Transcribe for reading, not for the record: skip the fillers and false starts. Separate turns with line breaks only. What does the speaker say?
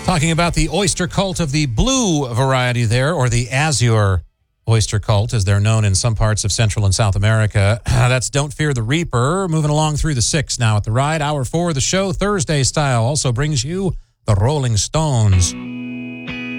Talking about the oyster cult of the blue variety there, or the azure oyster cult, as they're known in some parts of Central and South America. That's Don't Fear the Reaper. Moving along through the 6 now at the ride. Hour 4 of the show, Thursday style, also brings you the Rolling Stones.